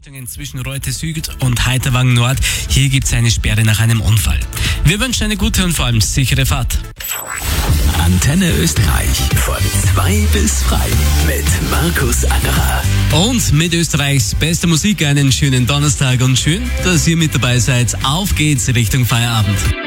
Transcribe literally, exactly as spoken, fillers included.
Richtungen zwischen Reute Süd und Heiterwagen Nord. Hier gibt es eine Sperre nach einem Unfall. Wir wünschen eine gute und vor allem sichere Fahrt. Antenne Österreich von zwei bis frei mit Markus Angerer. Und mit Österreichs bester Musik einen schönen Donnerstag und schön, dass ihr mit dabei seid. Auf geht's Richtung Feierabend.